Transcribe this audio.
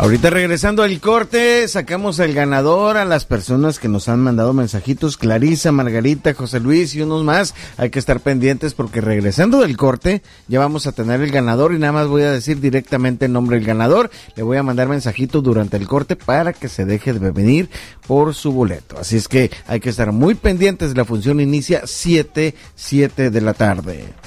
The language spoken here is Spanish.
Ahorita regresando al corte, sacamos el ganador a las personas que nos han mandado mensajitos, Clarisa, Margarita, José Luis y unos más. Hay que estar pendientes porque regresando del corte ya vamos a tener el ganador y nada más voy a decir directamente el nombre del ganador. Le voy a mandar mensajito durante el corte para que se deje de venir por su boleto. Así es que hay que estar muy pendientes, la función inicia 7 de la tarde.